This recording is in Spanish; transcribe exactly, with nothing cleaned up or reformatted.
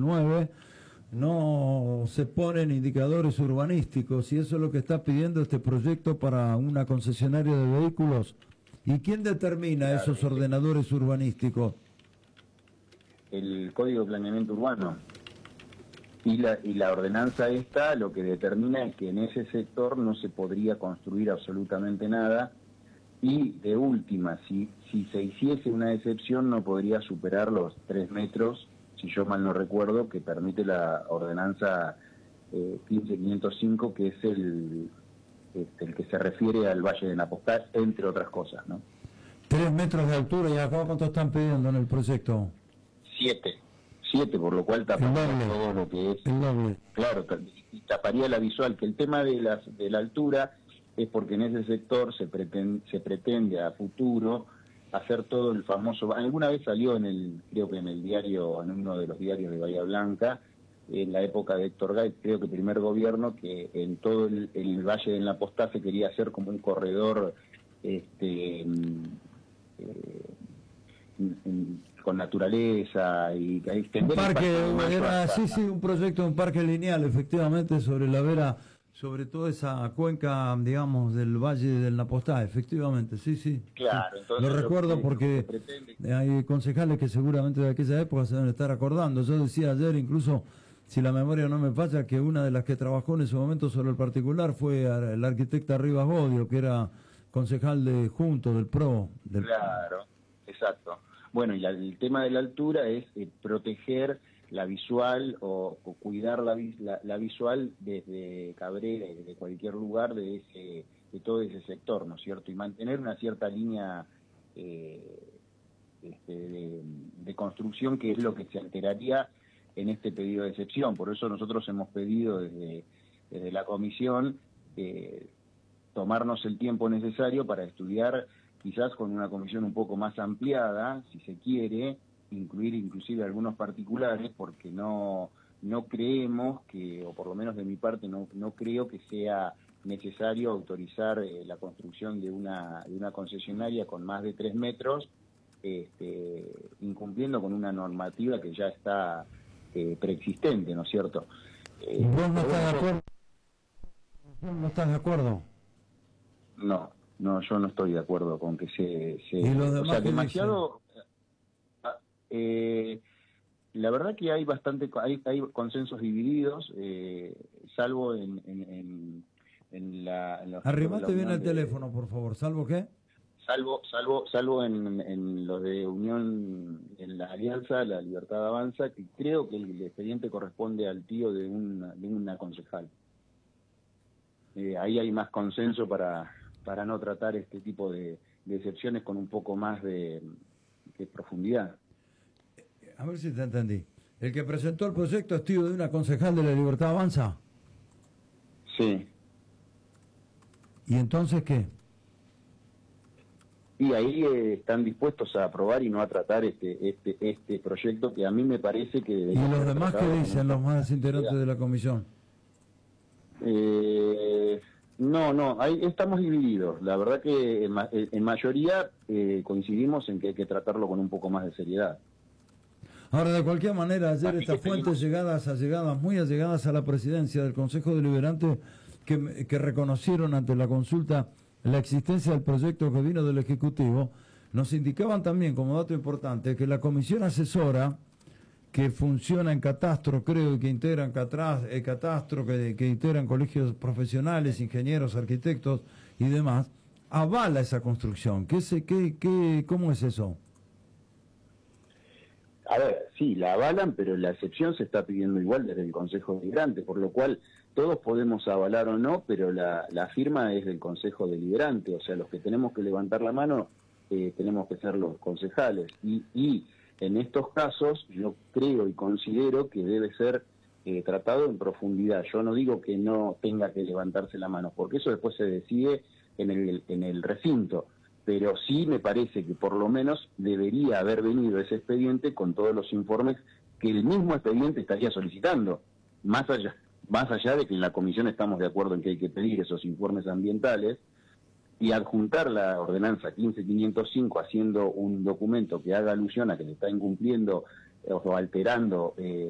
nueve, no se ponen indicadores urbanísticos, y eso es lo que está pidiendo este proyecto para una concesionaria de vehículos. ¿Y quién determina Claro, esos ordenadores urbanísticos? El Código de Planeamiento Urbano. Y la, y la ordenanza esta lo que determina es que en ese sector no se podría construir absolutamente nada, y de última, si, si se hiciese una excepción no podría superar los tres metros, si yo mal no recuerdo, que permite la ordenanza eh, quince mil quinientos cinco, que es el, este, el que se refiere al Valle de Napostá, entre otras cosas, ¿no? Tres metros de altura, ¿y acá cuánto están pidiendo en el proyecto? Siete. Siete, por lo cual taparía todo lo que es... El doble. Claro, y taparía la visual, que el tema de, las, de la altura es porque en ese sector se pretende, se pretende a futuro hacer todo el famoso... Alguna vez salió en el, creo que en el diario, en uno de los diarios de Bahía Blanca, en la época de Héctor Gay, creo que primer gobierno, que en todo el, el Valle de Napostá se quería hacer como un corredor este, eh, con naturaleza y que extender un parque, era, hasta, sí, sí, un proyecto de un parque lineal, efectivamente, sobre la vera, sobre toda esa cuenca, digamos, del Valle del Napostá, efectivamente, sí, sí. Claro, sí. entonces lo recuerdo lo que, porque lo que hay concejales que seguramente de aquella época se deben estar acordando. Yo decía ayer, incluso, si la memoria no me falla, que una de las que trabajó en ese momento sobre el particular fue la arquitecta Rivas Bodio, que era concejal de Juntos, del P R O. Del... Claro, exacto. Bueno, y la, el tema de la altura es eh, proteger la visual o, o cuidar la, la, la visual desde Cabrera y desde cualquier lugar de ese de todo ese sector, ¿no es cierto? Y mantener una cierta línea eh, este, de, de construcción, que es lo que se alteraría en este pedido de excepción. Por eso nosotros hemos pedido desde, desde la comisión eh, tomarnos el tiempo necesario para estudiar, quizás con una comisión un poco más ampliada, si se quiere, incluir inclusive algunos particulares, porque no no creemos que, o por lo menos de mi parte, no, no creo que sea necesario autorizar eh, la construcción de una, de una concesionaria con más de tres metros, este, incumpliendo con una normativa que ya está eh, preexistente, ¿no es cierto? Eh, ¿Vos no estás de acuerdo? ¿Vos no estás de acuerdo? No. No, yo no estoy de acuerdo con que se... se ¿Y los demás o sea, demasiado... Eh, la verdad que hay bastante... Hay, hay consensos divididos, eh, salvo en, en, en, en la... En los, Arrimate bien el de, teléfono, por favor. ¿Salvo qué? Salvo salvo salvo en, en los de Unión, en la Alianza, la Libertad Avanza, que creo que el expediente corresponde al tío de una, de una concejal. Eh, ahí hay más consenso para... para no tratar este tipo de, de excepciones con un poco más de, de profundidad. A ver si te entendí. ¿El que presentó el proyecto es tío de una concejal de la Libertad Avanza? Sí. ¿Y entonces qué? Y ahí eh, están dispuestos a aprobar y no a tratar este este este proyecto, que a mí me parece que... ¿Y los demás qué dicen, los más integrantes de la comisión? Eh... No, no, ahí estamos divididos. La verdad que en, en mayoría eh, coincidimos en que hay que tratarlo con un poco más de seriedad. Ahora, de cualquier manera, ayer Así estas fuentes tenemos... llegadas, allegadas, muy allegadas a la presidencia del Consejo Deliberante, que, que reconocieron ante la consulta la existencia del proyecto que vino del Ejecutivo, nos indicaban también, como dato importante, que la comisión asesora, que funciona en Catastro, creo, y que integran Catras, eh, Catastro, que, que integran colegios profesionales, ingenieros, arquitectos y demás, avala esa construcción. ¿Qué se, qué, qué, ¿Cómo es eso? A ver, sí, la avalan, pero la excepción se está pidiendo igual desde el Consejo Deliberante, por lo cual todos podemos avalar o no, pero la, la firma es del Consejo Deliberante, o sea, los que tenemos que levantar la mano eh, tenemos que ser los concejales, y... y en estos casos yo creo y considero que debe ser eh, tratado en profundidad. Yo no digo que no tenga que levantarse la mano, porque eso después se decide en el, en el recinto, pero sí me parece que por lo menos debería haber venido ese expediente con todos los informes que el mismo expediente estaría solicitando, más allá, más allá de que en la comisión estamos de acuerdo en que hay que pedir esos informes ambientales, y adjuntar la ordenanza quince mil quinientos cinco haciendo un documento que haga alusión a que se está incumpliendo o alterando eh,